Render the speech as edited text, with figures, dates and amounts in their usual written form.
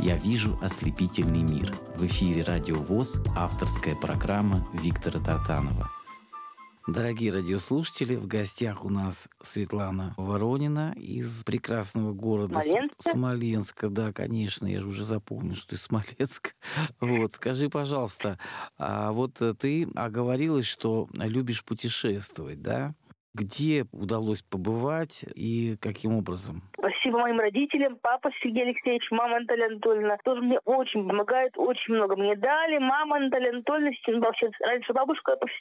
Я вижу ослепительный мир. В эфире Радио ВОС, авторская программа Виктора Тартанова. Дорогие радиослушатели, в гостях у нас Светлана Воронина из прекрасного города Смоленска. Да, конечно, я же уже запомнил, что из Смоленска. Вот, скажи, пожалуйста, вот ты оговорилась, что любишь путешествовать, да? Где удалось побывать и каким образом? Спасибо моим родителям, папа Сергей Алексеевич, мама Наталья Анатольевна. Тоже мне очень помогают, очень много мне дали. Мама Наталья Анатольевна, вообще раньше бабушка